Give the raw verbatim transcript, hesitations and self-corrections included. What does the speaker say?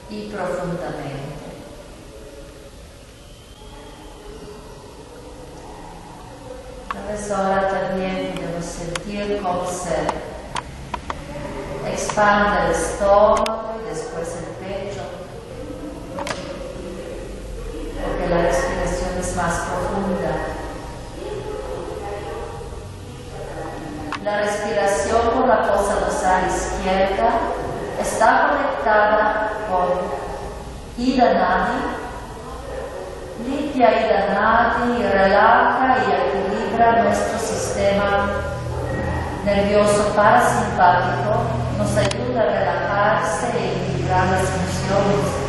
y profundamente. Entonces ahora también podemos sentir cómo se expande el estómago y después el pecho, porque la respiración es más profunda. La respiración por la fosa nasal izquierda está conectada con Ida Nadi. Limpia Ida Nadi, relaja y equilibra nuestro sistema nervioso parasimpático, nos ayuda a relajarse y equilibrar las emociones.